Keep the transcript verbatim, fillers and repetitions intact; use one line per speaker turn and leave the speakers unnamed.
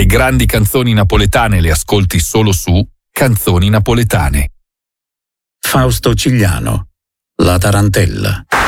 grandi canzoni napoletane le ascolti solo su Canzoni Napoletane.
Fausto Cigliano, La tarantella.